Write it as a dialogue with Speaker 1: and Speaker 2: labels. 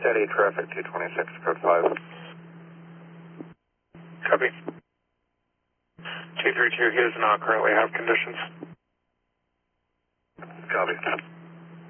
Speaker 1: Steady traffic 226, code 5.
Speaker 2: Copy. 232, he does not currently have conditions.
Speaker 1: Copy.